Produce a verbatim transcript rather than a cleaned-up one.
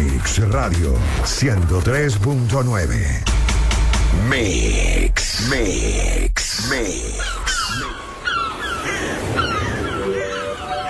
Mix Radio ciento tres punto nueve. Mix, Mix, Mix.